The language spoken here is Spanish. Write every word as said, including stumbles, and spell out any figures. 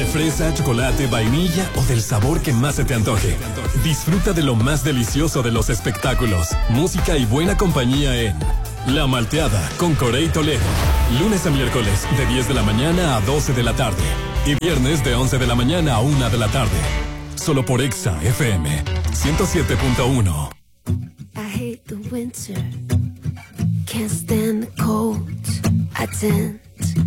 De fresa, chocolate, vainilla o del sabor que más se te antoje. Disfruta de lo más delicioso de los espectáculos, música y buena compañía en La Malteada con Corey Toledo. Lunes a miércoles de diez de la mañana a doce de la tarde. Y viernes de once de la mañana a una de la tarde. Solo por Exa F M ciento siete punto uno. I hate the winter. Can't stand the cold. I tend